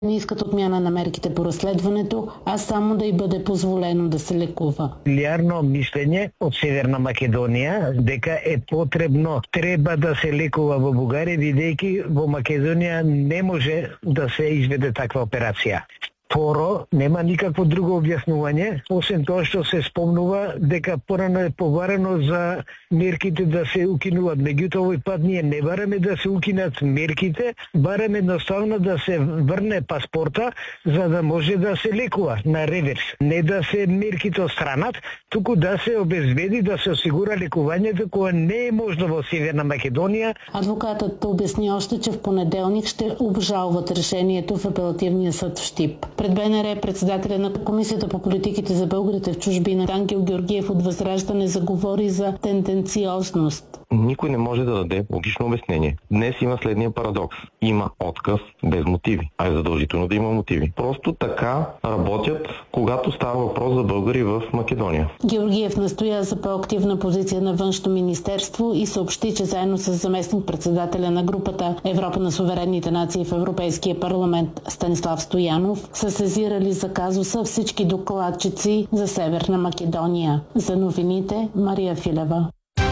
Не искат отмяна на мерките по разследването, а само да й бъде позволено да се лекува. Лярно мислење од Северна Македонија дека е потребно, треба да се лекува во Бугарија, бидејќи во Македонија не може да се изведе таква операција. Второ, нема никакво друго објаснување, освен тоа што се спомнува дека порано е побарано за мерките да се укинуваат. Меѓутоа, овој пат ние не бараме да се укинат мерките, бараме едноставно да се врне паспорта за да може да се лекува на реверс. Не да се мерките отстранат, туку да се обезбеди, да се осигура лекувањето кое не е можно во Северна Македонија. Адвокатът обясни още, че в понеделник ще обжалват решението в апелативния съд в Щип. Пред БНР председателя на Комисията по политиките за българите в чужбина Ангел Георгиев от Възраждане заговори за тенденциозност. Никой не може да даде логично обяснение. Днес има следния парадокс. Има отказ без мотиви, а е задължително да има мотиви. Просто така работят, когато става въпрос за българи в Македония. Георгиев настоя за по-активна позиция на Външно министерство и съобщи, че заедно с заместник-председателя на групата Европа на суверенните нации в Европейския парламент Станислав Стоянов са сезирали за казуса всички докладчици за Северна Македония. За новините Мария Филева.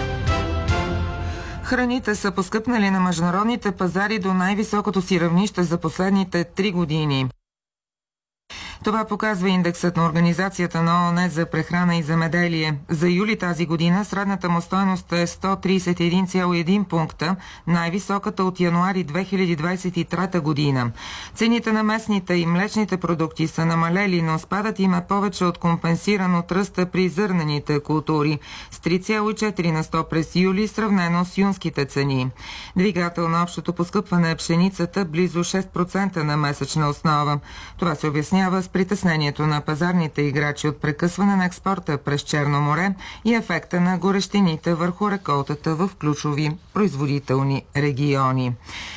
Храните са поскъпнали на международните пазари до най-високото си равнище за последните 3 години. Това показва индексът на Организацията на ООН за прехрана и земеделие. За юли тази година средната му стойност е 131,1 пункта, най-високата от януари 2023 година. Цените на местните и млечните продукти са намалели, но спадът им е повече от компенсиран от ръста при зърнените култури с 3,4 на 100 през юли, сравнено с юнските цени. Двигател на общото поскъпване е пшеницата, близо 6% на месечна основа. Това се обяснява с притеснението на пазарните играчи от прекъсване на експорта през Черно море и ефекта на горещините върху реколтата в ключови производителни региони.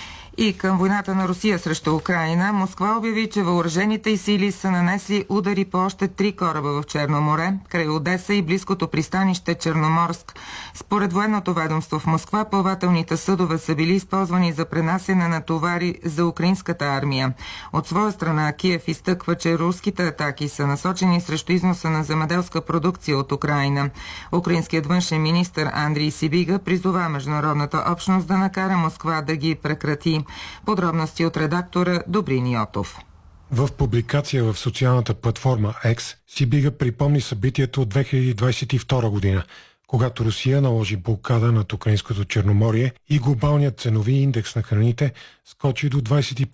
И към войната на Русия срещу Украина, Москва обяви, че въоръжените й сили са нанесли удари по още 3 кораба в Черно море, край Одеса и близкото пристанище Черноморск. Според военното ведомство в Москва, плавателните съдове са били използвани за пренасене на товари за украинската армия. От своя страна Киев изтъква, че руските атаки са насочени срещу износа на земеделска продукция от Украина. Украинският външен министър Андрий Сибига призова международната общност да накара Москва да ги прекрати. Подробности от редактора Добрин Йотов. В публикация в социалната платформа X Сибига припомни събитието от 2022 година, когато Русия наложи блокада над украинското Черноморие и глобалният ценови индекс на храните скочи до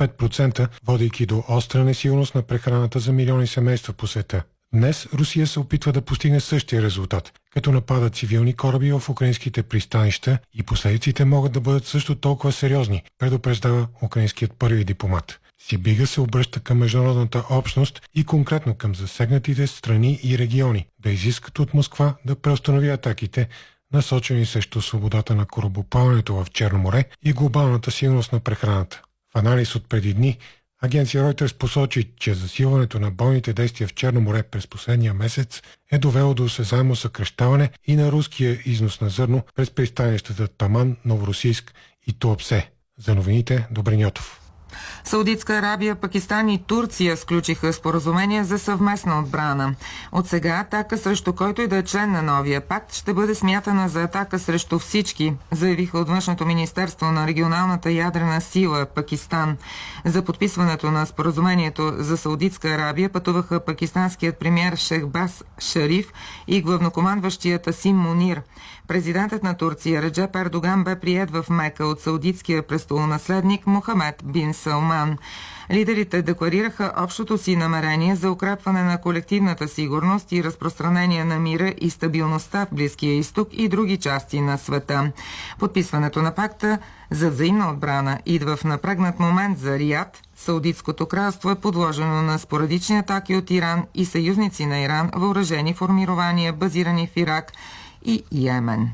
25%, водейки до остра несигурност на прехраната за милиони семейства по света. Днес Русия се опитва да постигне същия резултат, като нападат цивилни кораби в украинските пристанища и последиците могат да бъдат също толкова сериозни, предупреждава украинският първи дипломат. Сибига се обръща към международната общност и конкретно към засегнатите страни и региони да изискат от Москва да преустанови атаките, насочени срещу свободата на корабоплаването в Черно море и глобалната сигурност на прехраната. В анализ от преди дни агенция Reuters посочи, че засилването на бойните действия в Черно море през последния месец е довело до осезаемо съкращаване и на руския износ на зърно през пристанищата Таман, Новоросийск и Туапсе. За новините Добрин Йотов. Саудитска Арабия, Пакистан и Турция сключиха споразумение за съвместна отбрана. От сега атака срещу който и да е член на новия пакт ще бъде смятана за атака срещу всички, заявиха от Външното министерство на регионалната ядрена сила Пакистан. За подписването на споразумението за Саудитска Арабия пътуваха пакистанският премиер Шехбаз Шариф и главнокомандващият Асим Мунир. Президентът на Турция Реджеп Ердоган бе приет в Мека от саудитския престолонаследник Мохамед бин Салман. Лидерите декларираха общото си намерение за укрепване на колективната сигурност и разпространение на мира и стабилността в Близкия изток и други части на света. Подписването на пакта за взаимна отбрана идва в напрегнат момент за Рияд. Саудитското кралство е подложено на спорадични атаки от Иран и съюзници на Иран, въоръжени формирования, базирани в Ирак и Йемен.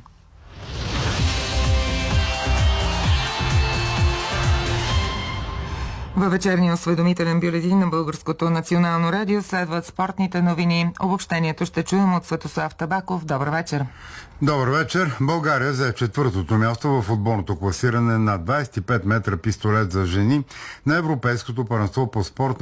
Във вечерния осведомителен бюлетин на Българското национално радио следват спортните новини. Обобщението ще чуем от Светослав Табаков. Добър вечер. Добър вечер. България взе четвъртото място в футболното класиране на 25 метра пистолет за жени на Европейското първенство по спорт